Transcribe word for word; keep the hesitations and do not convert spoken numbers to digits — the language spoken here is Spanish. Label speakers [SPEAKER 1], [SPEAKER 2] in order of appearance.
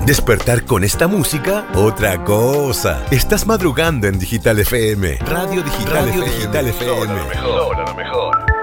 [SPEAKER 1] Despertar con esta música, otra cosa. Estás madrugando en Digital F M. Radio Digital, Radio Digital F M.
[SPEAKER 2] Lo mejor, lo mejor.